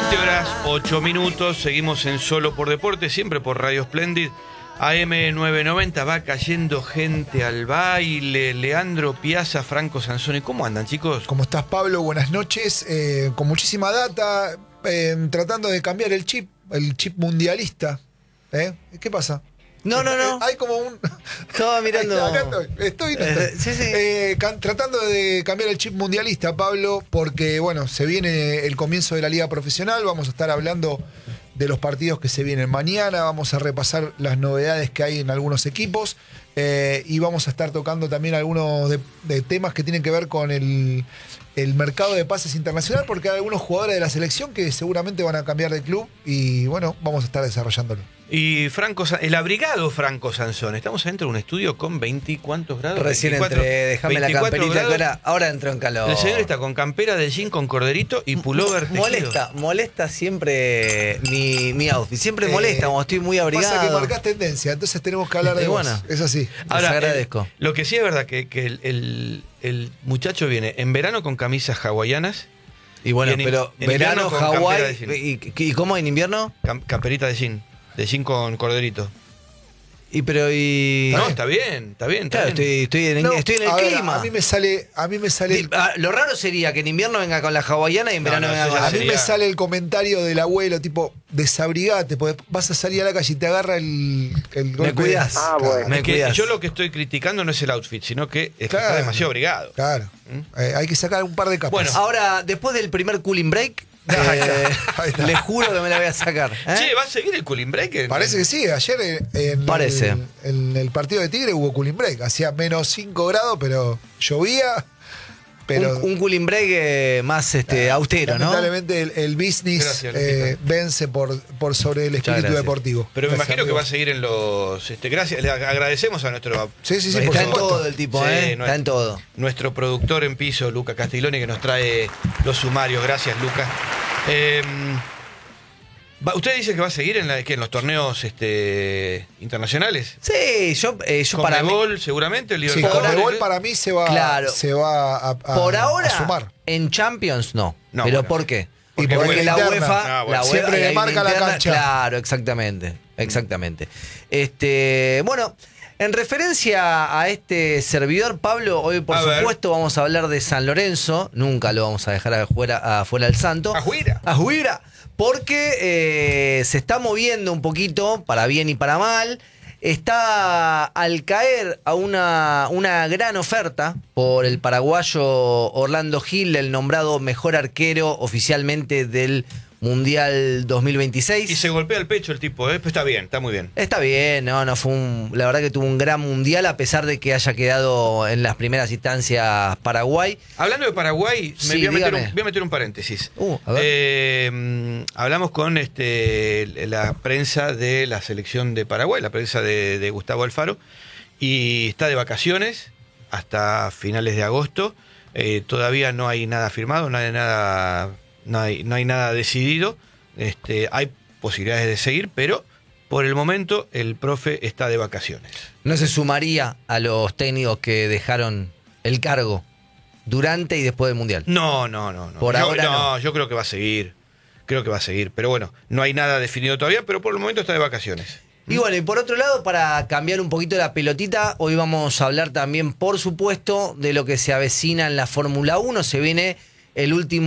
20:08. Seguimos en Solo por Deporte, siempre por Radio Splendid. AM990, va cayendo gente al baile. Leandro Piazza, Franco Sansone. ¿Cómo andan, chicos? ¿Cómo estás, Pablo? Buenas noches. Con muchísima data, tratando de cambiar el chip mundialista. ¿Qué pasa? No. Hay como un... Estaba mirando. Acá estoy. Sí. Tratando de cambiar el chip mundialista, Pablo, porque, bueno, se viene el comienzo de la liga profesional. Vamos a estar hablando de los partidos que se vienen mañana. Vamos a repasar las novedades que hay en algunos equipos. Y vamos a estar tocando también algunos de temas que tienen que ver con el mercado de pases internacional, porque hay algunos jugadores de la selección que seguramente van a cambiar de club. Y, bueno, vamos a estar desarrollándolo. Y el abrigado Franco Sansone. Estamos adentro de un estudio con 20 ¿cuántos grados? Recién 24, entré, déjame la camperita que ahora entró en calor. El señor está con campera de jean, con corderito y pullover tejido. Molesta siempre mi outfit. Siempre molesta, como estoy muy abrigado. Pasa que marcás tendencia, entonces tenemos que hablar de vos. Bueno, es así. Ahora, les agradezco. Lo que sí es verdad que el muchacho viene en verano con camisas hawaianas. Y bueno, pero en verano, Hawái. ¿Y cómo en invierno? Camperita de jean. De jean con corderito. No, está bien. Claro, estoy en el clima. A mí me sale. Lo raro sería que en invierno venga con la hawaiana y en verano venga con la. A mí me sale el comentario del abuelo, tipo, desabrigate, porque vas a salir a la calle y te agarra el golpe. Me cuidas. Bueno. Me cuidas. Yo lo que estoy criticando no es el outfit, sino que está demasiado abrigado. Claro. Hay que sacar un par de capas. Bueno, ahora, después del primer cooling break. Les juro que me la voy a sacar. Che, ¿va a seguir el cooling break? Parece que sí. Ayer en el partido de Tigre hubo cooling break. Hacía menos 5 grados, pero llovía. Pero un cooling break más austero, ¿no? Lamentablemente el business vence por sobre el espíritu deportivo. Pero me imagino que va a seguir en los... gracias, le agradecemos a nuestro... Sí, está en todo el tipo, está en todo. Nuestro productor en piso, Luca Castiglioni, que nos trae los sumarios. Gracias, Luca. ¿Usted dice que va a seguir en los torneos internacionales? Sí, yo para mí... Conmebol, seguramente. Sí, Conmebol para mí se va a por ahora, sumar. En Champions no. ¿Pero bueno, por qué? Porque la UEFA, siempre le marca la cancha. Claro, exactamente. Bueno, en referencia a este servidor, Pablo, hoy por supuesto vamos a hablar de San Lorenzo. Nunca lo vamos a dejar afuera del Santo. ¡Ajuira! Porque se está moviendo un poquito, para bien y para mal. Está al caer a una gran oferta por el paraguayo Orlando Gil, el nombrado mejor arquero oficialmente del Mundial 2026. Y se golpea el pecho el tipo, pero está bien, está muy bien. Está bien, no la verdad que tuvo un gran mundial, a pesar de que haya quedado en las primeras instancias Paraguay. Hablando de Paraguay, voy a meter un paréntesis. Hablamos con la prensa de la selección de Paraguay, la prensa de Gustavo Alfaro, y está de vacaciones hasta finales de agosto. Todavía no hay nada firmado, no hay nada decidido. Hay posibilidades de seguir, pero por el momento el profe está de vacaciones. ¿No se sumaría a los técnicos que dejaron el cargo durante y después del Mundial? No. Ahora yo creo que va a seguir. Pero bueno, no hay nada definido todavía, pero por el momento está de vacaciones. Y bueno, y por otro lado, para cambiar un poquito la pelotita, hoy vamos a hablar también, por supuesto, de lo que se avecina en la Fórmula 1. Se viene el último